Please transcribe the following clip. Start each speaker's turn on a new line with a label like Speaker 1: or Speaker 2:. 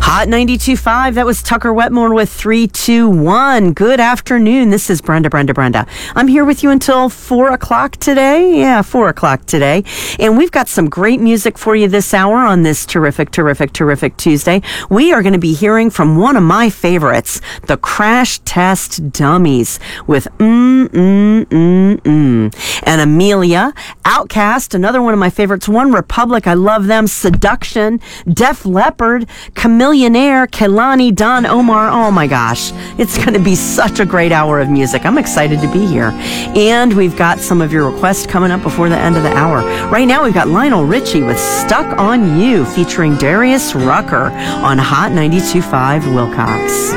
Speaker 1: Hot 92.5, that was Tucker Wetmore with 321. Good afternoon. This is Brenda. I'm here with you until 4 o'clock today. Yeah, 4 o'clock today. And we've got some great music for you this hour on this terrific Tuesday. We are going to be hearing from one of my favorites, the Crash Test Dummies with And Amelia, Outcast, another one of my favorites, One Republic, I love them, Seduction, Def Leppard, Chamillionaire, Kehlani, Don Omar. Oh my gosh, it's going to be such a great hour of music. I'm excited to be here. And we've got some of your requests coming up before the end of the hour. Right now we've got Lionel Richie with Stuck on You featuring Darius Rucker on Hot 92.5 Wilcox.